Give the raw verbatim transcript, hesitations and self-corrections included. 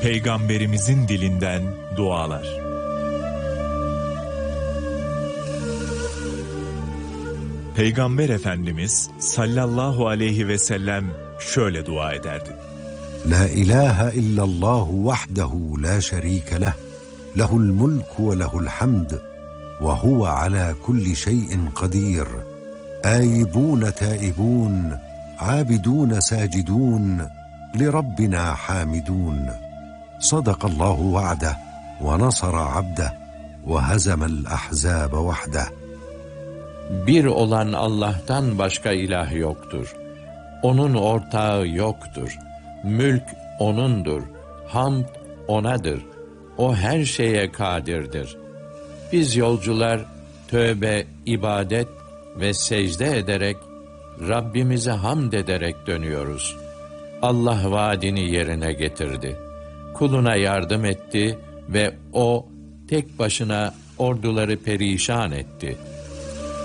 Peygamberimizin dilinden dualar. Peygamber Efendimiz sallallahu aleyhi ve sellem şöyle dua ederdi. La ilahe illallahu vahdehu la şerike leh, lehul mulku ve lehul hamd, ve huve ala kulli şeyin kadir. Âibûne tâibûn, âbidûne sâcidûn, li Rabbina hamidûn. Sadakallahu va'deh, ve nasara abdeh, ve hazemel ahzâbe vahdeh. Bir olan Allah'tan başka ilah yoktur. Onun ortağı yoktur. Mülk O'nundur. Hamd O'nadır. O her şeye kadirdir. Biz yolcular tövbe, ibadet ve secde ederek, Rabbimize hamd ederek dönüyoruz. Allah vaadini yerine getirdi. Kuluna yardım etti ve O tek başına orduları perişan etti.